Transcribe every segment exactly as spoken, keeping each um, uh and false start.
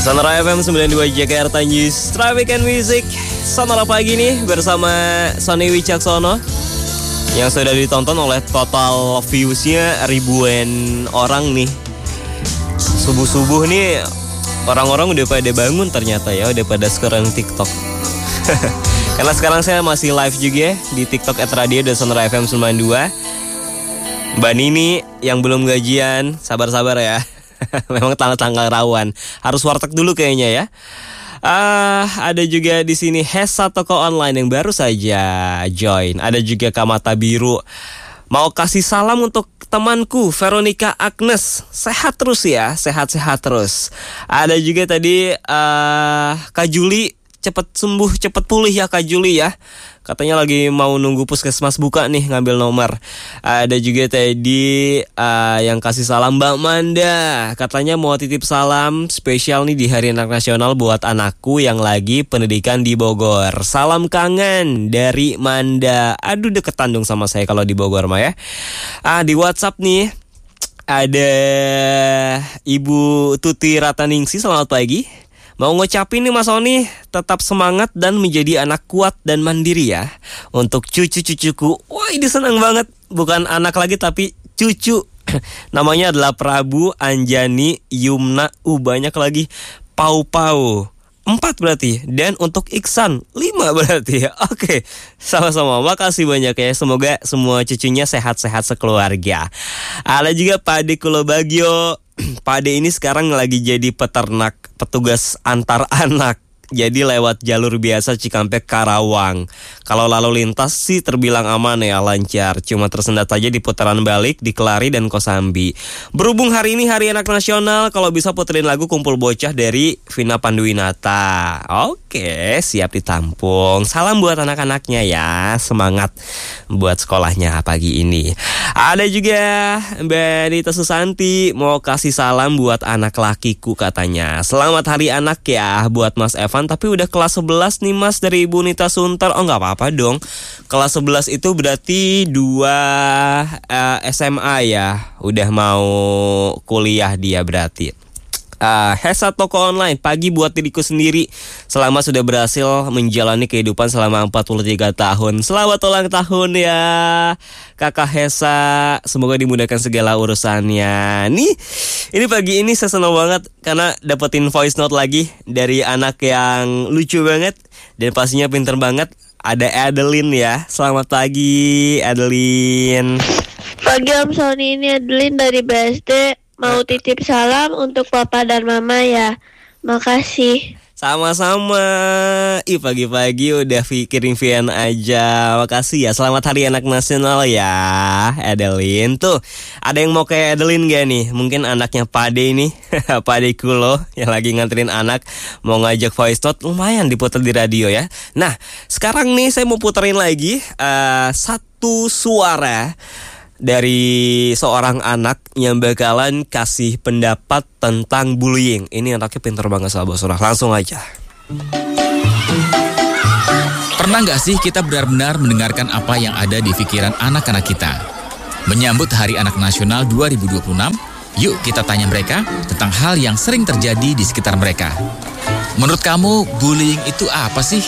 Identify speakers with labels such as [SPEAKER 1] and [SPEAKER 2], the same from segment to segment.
[SPEAKER 1] Sonora F M sembilan puluh dua Jakarta News Traffic and Music. Sonora pagi nih bersama Sony Wicaksono, yang sudah ditonton oleh total viewsnya ribuan orang nih. Subuh-subuh nih orang-orang udah pada bangun ternyata ya, udah pada scrolling TikTok. Karena sekarang saya masih live juga di TikTok at radio dan Sonora F M sembilan puluh dua. Mbak Nini yang belum gajian, sabar-sabar ya. Memang tanggal-tanggal rawan. Harus warteg dulu kayaknya ya. Uh, ada juga di sini Hesa toko online yang baru saja join. Ada juga Kamata Biru. Mau kasih salam untuk temanku Veronica Agnes. Sehat terus ya, sehat-sehat terus. Ada juga tadi uh, Kak Juli, cepet sembuh, cepet pulih ya Kak Juli ya. Katanya lagi mau nunggu puskesmas buka nih ngambil nomor. Ada juga tadi uh, yang kasih salam Mbak Manda. Katanya mau titip salam spesial nih di Hari Anak Nasional buat anakku yang lagi pendidikan di Bogor. Salam kangen dari Manda. Aduh deketan dong sama saya kalau di Bogor mah ya. Ah di WhatsApp nih ada Ibu Tuti Rataningsi, selamat pagi. Mau ngucapin nih Mas Sony, tetap semangat dan menjadi anak kuat dan mandiri ya. Untuk cucu-cucuku, wah ini senang banget. Bukan anak lagi tapi cucu. Namanya adalah Prabu, Anjani, Yumna, uh banyak lagi. Pau-Pau, empat berarti. Dan untuk Iksan, lima berarti ya. Oke, sama-sama, makasih banyak ya. Semoga semua cucunya sehat-sehat sekeluarga. Ada juga Pak Ade Kulobagio. Pak Ade ini sekarang lagi jadi peternak, petugas antar anak. Jadi lewat jalur biasa Cikampek Karawang. Kalau lalu lintas sih terbilang aman ya, lancar. Cuma tersendat saja di putaran balik di Kelari dan Kosambi. Berhubung hari ini Hari Anak Nasional, kalau bisa puterin lagu Kumpul Bocah dari Vina Panduwinata. Oke, siap ditampung. Salam buat anak-anaknya ya. Semangat buat sekolahnya pagi ini. Ada juga Mbak Nita Susanti mau kasih salam buat anak lakiku katanya. Selamat Hari Anak ya buat Mas Evan. Tapi udah kelas sebelas nih Mas dari Ibu Nita Sunter. Oh gak apa-apa dong. Kelas sebelas itu berarti dua uh, S M A ya. Udah mau kuliah dia berarti. Uh, Hesa toko online, pagi buat diriku sendiri. Selama sudah berhasil menjalani kehidupan selama empat puluh tiga tahun. Selamat ulang tahun ya Kakak Hesa. Semoga dimudahkan segala urusannya. Nih, ini pagi ini saya senang banget karena dapetin voice note lagi dari anak yang lucu banget dan pastinya pinter banget. Ada Adeline ya. Selamat pagi Adeline.
[SPEAKER 2] Pagi Om Sony, ini Adeline dari B S D. Mau titip salam untuk papa dan mama ya. Makasih.
[SPEAKER 1] Sama-sama. Ih pagi-pagi udah kirim V N aja. Makasih ya. Selamat Hari Anak Nasional ya Adeline. Tuh ada yang mau kayak Adeline gak nih? Mungkin anaknya Pade ini Pade Kulo yang lagi nganterin anak, mau ngajak voice note, lumayan diputar di radio ya. Nah sekarang nih saya mau puterin lagi uh, satu suara dari seorang anak yang bakalan kasih pendapat tentang bullying. Ini anaknya pintar banget sahabat Sonora. Langsung aja.
[SPEAKER 3] Pernah gak sih kita benar-benar mendengarkan apa yang ada di pikiran anak-anak kita? Menyambut Hari Anak Nasional dua ribu dua puluh enam, yuk kita tanya mereka tentang hal yang sering terjadi di sekitar mereka. Menurut kamu, bullying itu apa sih?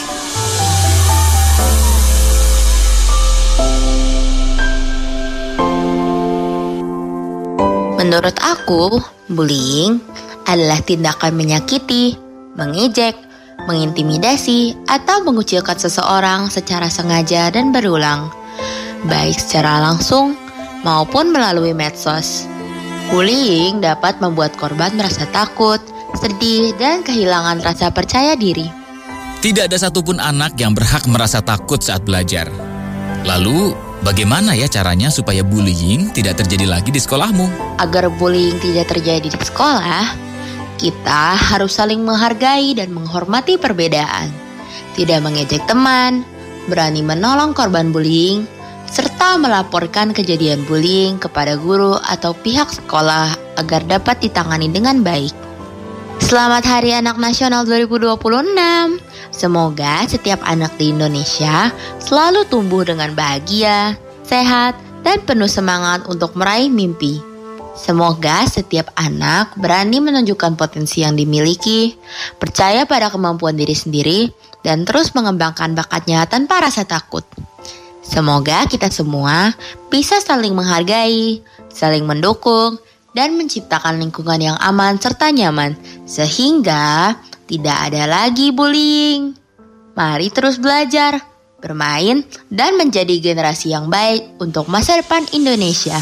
[SPEAKER 4] Menurut aku, bullying adalah tindakan menyakiti, mengejek, mengintimidasi, atau mengucilkan seseorang secara sengaja dan berulang, baik secara langsung maupun melalui medsos. Bullying dapat membuat korban merasa takut, sedih, dan kehilangan rasa percaya diri.
[SPEAKER 3] Tidak ada satupun anak yang berhak merasa takut saat belajar. Lalu, bagaimana ya caranya supaya bullying tidak terjadi lagi di sekolahmu?
[SPEAKER 4] Agar bullying tidak terjadi di sekolah, kita harus saling menghargai dan menghormati perbedaan. Tidak mengejek teman, berani menolong korban bullying, serta melaporkan kejadian bullying kepada guru atau pihak sekolah agar dapat ditangani dengan baik. Selamat Hari Anak Nasional dua ribu dua puluh enam. Semoga setiap anak di Indonesia selalu tumbuh dengan bahagia, sehat, dan penuh semangat untuk meraih mimpi. Semoga setiap anak berani menunjukkan potensi yang dimiliki, percaya pada kemampuan diri sendiri, dan terus mengembangkan bakatnya tanpa rasa takut. Semoga kita semua bisa saling menghargai, saling mendukung, dan menciptakan lingkungan yang aman serta nyaman, sehingga tidak ada lagi bullying. Mari terus belajar, bermain, dan menjadi generasi yang baik untuk masa depan Indonesia.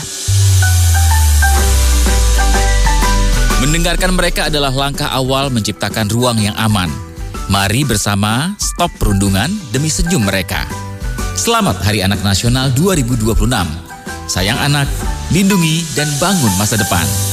[SPEAKER 3] Mendengarkan mereka adalah langkah awal menciptakan ruang yang aman. Mari bersama stop perundungan demi senyum mereka. Selamat Hari Anak Nasional dua ribu dua puluh enam. Sayang anak, lindungi dan bangun masa depan.